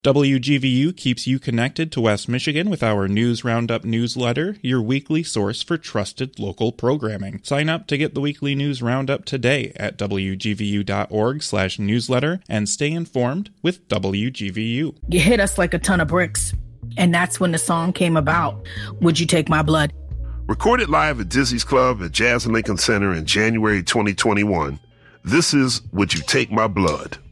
WGVU keeps you connected to West Michigan with our News Roundup newsletter, your weekly source for trusted local programming. Sign up to get the weekly News Roundup today at wgvu.org/newsletter and stay informed with WGVU. You hit us like a ton of bricks, and that's when the song came about, Would You Take My Blood? Recorded live at Dizzy's Club at Jazz and Lincoln Center in January 2021, this is Would You Take My Blood?